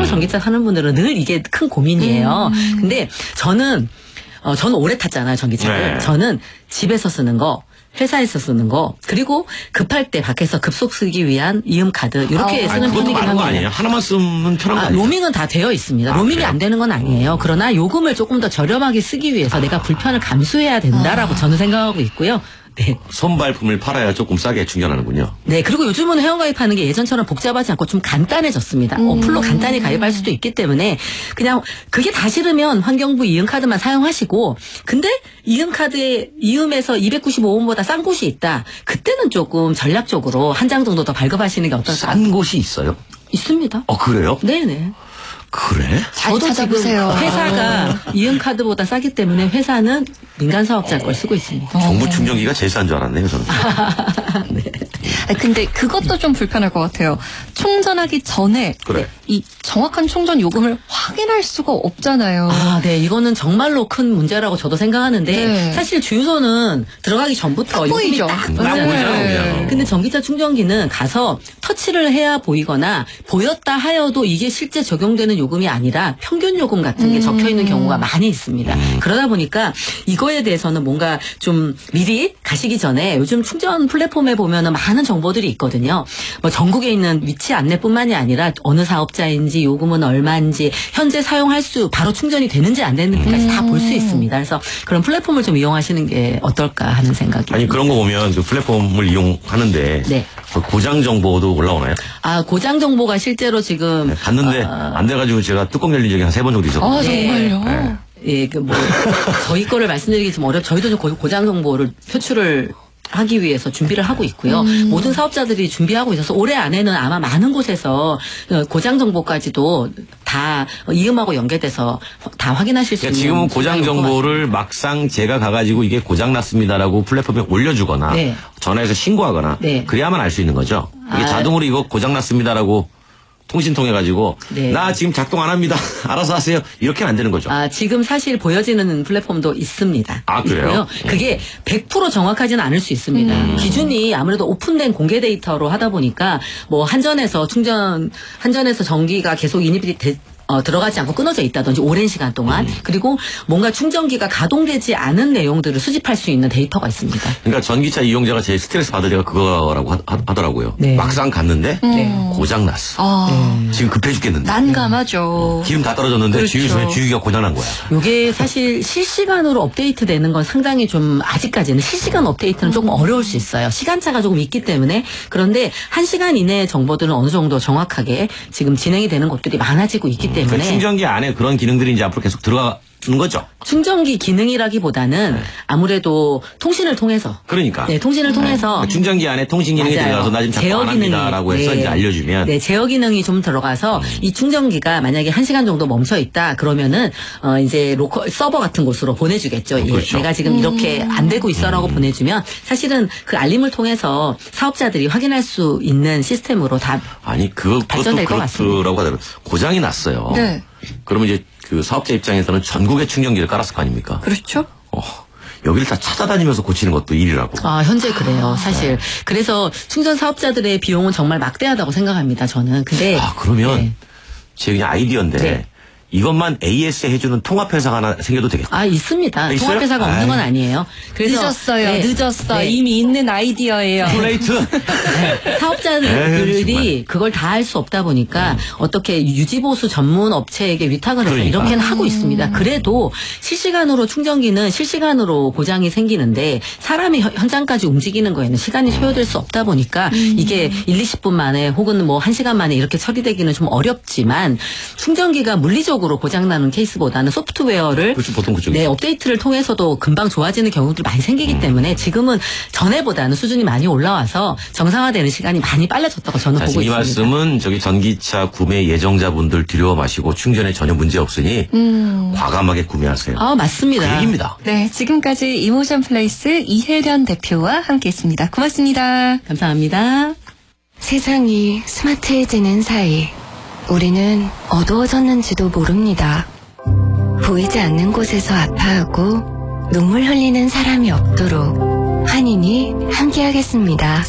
전기차 타는 분들은 늘 이게 큰 고민이에요. 근데 저는 오래 탔잖아요, 전기차를. 네. 저는 집에서 쓰는 거, 회사에서 쓰는 거, 그리고 급할 때 밖에서 급속 쓰기 위한 이음카드 이렇게 쓰는 그것도 편이긴 많은 거 합니다. 아니에요? 하나만 쓰면 편한 거 아니에요? 로밍은 다 되어 있습니다. 로밍이 그래요? 안 되는 건 아니에요. 그러나 요금을 조금 더 저렴하게 쓰기 위해서 내가 불편을 감수해야 된다라고 저는 생각하고 있고요. 네. 선발품을 팔아야 조금 싸게 충전하는군요. 네, 그리고 요즘은 회원가입하는 게 예전처럼 복잡하지 않고 좀 간단해졌습니다. 어플로 간단히 가입할 수도 있기 때문에 그냥 그게 다 싫으면 환경부 이음카드만 사용하시고, 근데 이음카드에 이음에서 295원보다 싼 곳이 있다. 그때는 조금 전략적으로 한 장 정도 더 발급하시는 게 어떨까? 싼 곳이 있어요? 있습니다. 그래요? 네네. 그래? 잘 저도 찾아보세요. 지금 회사가 이음카드보다 싸기 때문에 회사는 민간 사업자 걸 쓰고 있습니다. 정부 충전기가 제일 싼 줄 알았네요, 저는. 네. 근데 그것도 좀 불편할 것 같아요. 충전하기 전에 그래. 이 정확한 충전 요금을 확인할 수가 없잖아요. 네. 이거는 정말로 큰 문제라고 저도 생각하는데, 네. 사실 주유소는 들어가기 전부터 요금이 보이죠? 딱 딱 보이잖아요. 보이잖아요, 그냥. 근데 전기차 충전기는 가서 터치를 해야 보이거나 보였다 하여도 이게 실제 적용되는 요금이 아니라 평균 요금 같은 게 적혀 있는 경우가 많이 있습니다. 그러다 보니까 이거에 대해서는 뭔가 좀 미리 가시기 전에 요즘 충전 플랫폼에 보면은 많은 정보들이 있거든요. 뭐 전국에 있는 위치 안내뿐만이 아니라 어느 사업자인지, 요금은 얼마인지, 현재 사용할 수 바로 충전이 되는지 안 되는지까지 다 볼 수 있습니다. 그래서 그런 플랫폼을 좀 이용하시는 게 어떨까 하는 생각이. 아니, 그런 거 보면 그 플랫폼을 이용하는데 네. 그 고장 정보도 올라오나요? 고장 정보가 실제로 지금 네, 봤는데 안 돼가지고 제가 뚜껑 열린 적이 한 3번 정도 있었거든요. 정말요? 네. 예, 저희 거를 말씀드리기 좀 저희도 좀 고장 정보를 표출을 하기 위해서 준비를 하고 있고요. 모든 사업자들이 준비하고 있어서 올해 안에는 아마 많은 곳에서 고장 정보까지도 다 이음하고 연계돼서 다 확인하실 수 그러니까 있는. 지금은 고장 상황이 올것 정보를 막상 제가 가가지고 이게 고장 났습니다라고 플랫폼에 올려주거나 네. 전화해서 신고하거나 네. 그래야만 알 수 있는 거죠. 이게 자동으로 이거 고장 났습니다라고 통신 통해 가지고 네. 나 지금 작동 안 합니다. 알아서 하세요. 이렇게는 안 되는 거죠. 지금 사실 보여지는 플랫폼도 있습니다. 그래요? 있고요. 그게 100% 정확하지는 않을 수 있습니다. 기준이 아무래도 오픈된 공개 데이터로 하다 보니까 뭐 한전에서 전기가 계속 인입이 들어가지 않고 끊어져 있다든지 오랜 시간 동안, 그리고 뭔가 충전기가 가동되지 않은 내용들을 수집할 수 있는 데이터가 있습니다. 그러니까 전기차 이용자가 제일 스트레스 받을 때가 그거라고 하더라고요. 네. 막상 갔는데 고장 났어. 지금 급해 죽겠는데. 난감하죠. 기름 다 떨어졌는데 그렇죠. 주유소에 주유기가 고장 난 거야. 이게 사실 실시간으로 업데이트되는 건 상당히 좀 아직까지는 실시간 업데이트는 조금 어려울 수 있어요. 시간차가 조금 있기 때문에. 그런데 1시간 이내의 정보들은 어느 정도 정확하게 지금 진행이 되는 곳들이 많아지고 있기 때문에. 그 충전기 안에 그런 기능들이 이제 앞으로 계속 들어가는 거죠. 충전기 기능이라기보다는 아무래도 통신을 통해서. 그러니까. 네, 통신을 통해서. 그러니까 충전기 안에 통신 기능이 맞아요. 들어가서 나 지금 작동 안 합니다라고 해서 이제 알려주면. 네, 제어 기능이 좀 들어가서 이 충전기가 만약에 1시간 정도 멈춰 있다 그러면은 이제 로컬 서버 같은 곳으로 보내주겠죠. 그렇죠. 내가 지금 이렇게 안 되고 있어라고 보내주면 사실은 그 알림을 통해서 사업자들이 확인할 수 있는 시스템으로 다. 아니 그것도 발전될 것 같습니다. 그렇더라고 하더라고요. 고장이 났어요. 네. 그러면 이제 그 사업자 입장에서는 전국에 충전기를 깔았을 거 아닙니까? 그렇죠? 여기를 다 찾아다니면서 고치는 것도 일이라고. 현재 그래요, 사실. 그래서 충전 사업자들의 비용은 정말 막대하다고 생각합니다, 저는. 근데. 그러면 네. 제 그냥 아이디어인데 네. 이것만 AS 해주는 통합회사가 하나 생겨도 되겠다. 있습니다. 있어요? 통합회사가 없는 건 아니에요. 그래서 늦었어요. 네. 늦었어. 네. 이미 있는 아이디어예요. 플레이트. 사업자들이 정말. 그걸 다 할 수 없다 보니까 어떻게 유지보수 전문 업체에게 위탁을 해서 그러니까. 이렇게는 하고 있습니다. 그래도 실시간으로 충전기는 실시간으로 고장이 생기는데 사람이 현장까지 움직이는 거에는 시간이 소요될 수 없다 보니까 이게 1-20분 만에 혹은 뭐 1시간 만에 이렇게 처리되기는 좀 어렵지만 충전기가 물리적으로 고장나는 케이스보다는 소프트웨어를 그렇죠, 보통 그쪽이죠. 네, 업데이트를 통해서도 금방 좋아지는 경우들이 많이 생기기 때문에 지금은 전에보다는 수준이 많이 올라와서 정상화되는 시간이 많이 빨라졌다고 저는 보고 이 있습니다. 말씀은 저기 전기차 구매 예정자분들 두려워 마시고 충전에 전혀 문제 없으니 과감하게 구매하세요. 맞습니다. 그 얘기입니다. 네, 지금까지 이모션 플레이스 이혜련 대표와 함께했습니다. 고맙습니다. 감사합니다. 세상이 스마트해지는 사이 우리는 어두워졌는지도 모릅니다. 보이지 않는 곳에서 아파하고 눈물 흘리는 사람이 없도록 환인이 함께하겠습니다.